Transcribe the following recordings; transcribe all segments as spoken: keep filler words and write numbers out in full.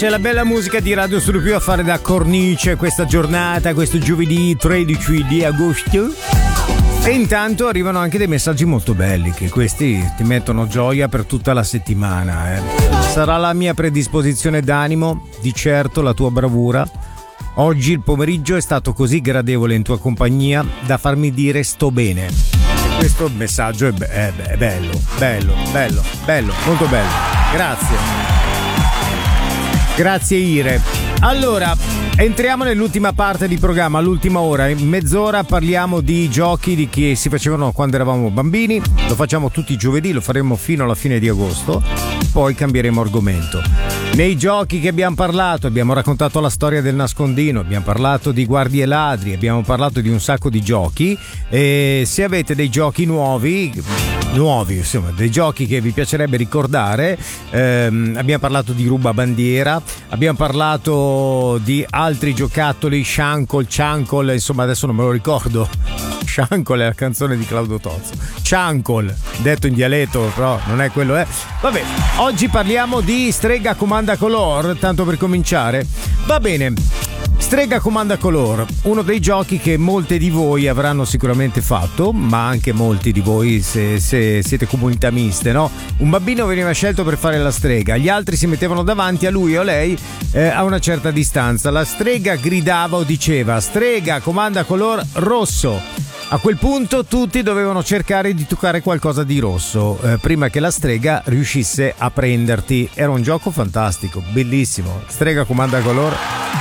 c'è la bella musica di Radio Studio Più a fare da cornice questa giornata, questo giovedì tredici di agosto. E intanto arrivano anche dei messaggi molto belli, che questi ti mettono gioia per tutta la settimana. Eh. Sarà la mia predisposizione d'animo, di certo la tua bravura. Oggi il pomeriggio è stato così gradevole in tua compagnia da farmi dire sto bene. E questo messaggio è, be- è, be- è bello, bello, bello, bello, molto bello. Grazie. Grazie Ire. Allora, entriamo nell'ultima parte di programma, l'ultima ora. In mezz'ora parliamo di giochi di che si facevano quando eravamo bambini. Lo facciamo tutti i giovedì, lo faremo fino alla fine di agosto. Poi cambieremo argomento. Nei giochi che abbiamo parlato, abbiamo raccontato la storia del nascondino, abbiamo parlato di guardie e ladri, abbiamo parlato di un sacco di giochi. E se avete dei giochi nuovi, nuovi insomma, dei giochi che vi piacerebbe ricordare, ehm, abbiamo parlato di ruba bandiera, abbiamo parlato di altri giocattoli, Shankle, Chankle, insomma adesso non me lo ricordo. Shankle è la canzone di Claudio Tozzo. Chankle, detto in dialetto, però non è quello, eh. Vabbè, oggi parliamo di Strega Comanda Color, tanto per cominciare. Va bene. Strega Comanda Color, uno dei giochi che molte di voi avranno sicuramente fatto, ma anche molti di voi se, se siete comunità miste, no? Un bambino veniva scelto per fare la strega, gli altri si mettevano davanti a lui o lei eh, a una certa distanza. La strega gridava o diceva: strega comanda color rosso. A quel punto tutti dovevano cercare di toccare qualcosa di rosso eh, prima che la strega riuscisse a prenderti. Era un gioco fantastico, bellissimo. Strega comanda color.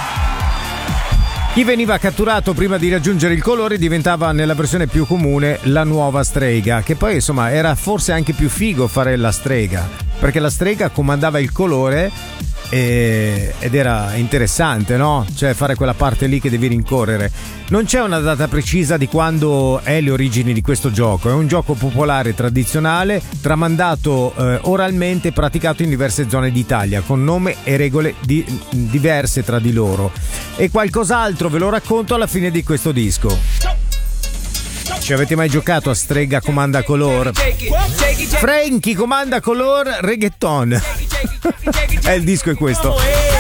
Chi veniva catturato prima di raggiungere il colore diventava nella versione più comune la nuova strega, che poi insomma era forse anche più figo fare la strega, perché la strega comandava il colore e, ed era interessante, no? Cioè fare quella parte lì che devi rincorrere. Non c'è una data precisa di quando è le origini di questo gioco, è un gioco popolare tradizionale tramandato eh, oralmente e praticato in diverse zone d'Italia con nome e regole di, diverse tra di loro. E qualcos'altro ve lo racconto alla fine di questo disco. Ci avete mai giocato a Strega Comanda Color? Frankie Comanda Color Reggaeton. Eh, il disco è questo.